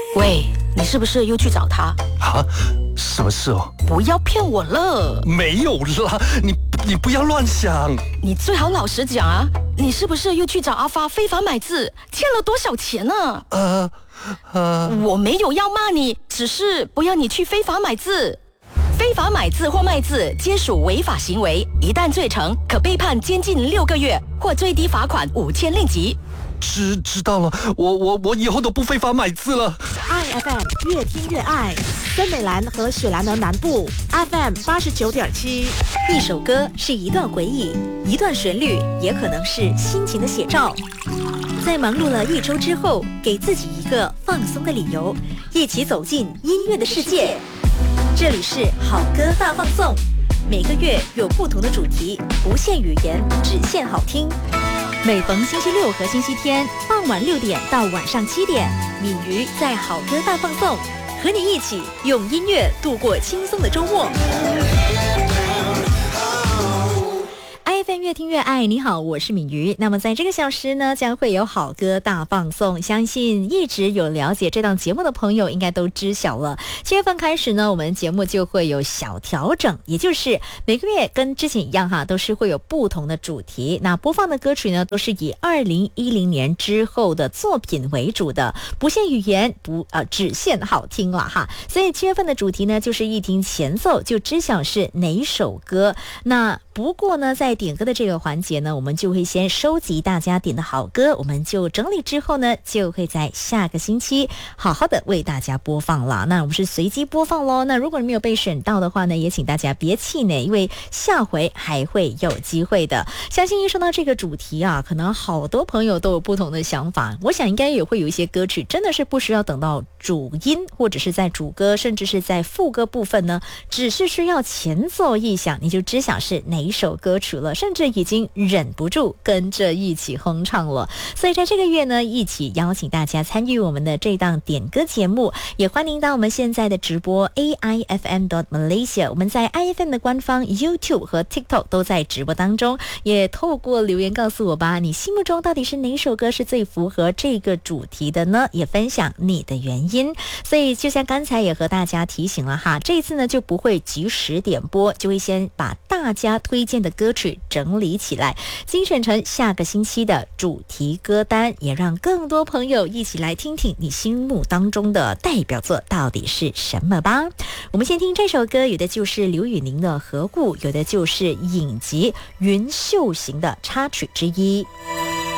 喂，你是不是又去找他？ 啊，什么事哦？ 不要骗我了。 没有啦，你不要乱想。 你最好老实讲啊，你是不是又去找阿发非法买字，欠了多少钱呢？我没有要骂你，只是不要你去非法买字。非法买字或卖字皆属违法行为，一旦罪成，可被判监禁6个月或最低罚款5000令吉。 知道了，我以后都不非法买字了。 IFM 越听越爱，森美兰和雪兰莪南部 FM 89.7。 一首歌是一段回忆，一段旋律也可能是心情的写照。在忙碌了1周之后，给自己一个放松的理由，一起走进音乐的世界。这里是好歌大放送，每个月有不同的主题，不限语言，只限好听。每逢星期六和星期天傍晚6点到晚上7点，敏瑜在好歌大放送，和你一起用音乐度过轻松的周末。IFM 越听越爱，你好，我是敏瑜。那么在这个小时呢，将会有好歌大放送。相信一直有了解这档节目的朋友应该都知晓了。7月份开始呢，我们节目就会有小调整，也就是每个月跟之前一样哈，都是会有不同的主题。那播放的歌曲呢，都是以2010年之后的作品为主的，不限语言，只限好听了哈。所以7月份的主题呢，就是一听前奏就知晓是哪首歌。那不过呢，在点歌的这个环节呢，我们就会先收集大家点的好歌，我们就整理之后呢，就会在下个星期好好的为大家播放了。那我们是随机播放咯，那如果你没有被选到的话呢，也请大家别气馁，因为下回还会有机会的。相信一说到这个主题啊，可能好多朋友都有不同的想法。我想应该也会有一些歌曲真的是不需要等到主音，或者是在主歌，甚至是在副歌部分呢，只是需要前奏一响，你就知晓是哪一首歌曲了，甚至已经忍不住跟着一起哼唱了。所以在这个月呢，一起邀请大家参与我们的这档点歌节目，也欢迎到我们现在的直播 AIFM.Malaysia， 我们在 IFM 的官方 YouTube 和 TikTok 都在直播当中，也透过留言告诉我吧，你心目中到底是哪首歌是最符合这个主题的呢？也分享你的原因。所以就像刚才也和大家提醒了哈，这一次呢就不会及时点播，就会先把大家推荐的歌曲整理起来，精选成下个星期的主题歌单，也让更多朋友一起来听听你心目当中的代表作到底是什么吧。我们先听这首歌，有的就是刘宇宁的《何故》，有的就是影集《云秀行》的插曲之一。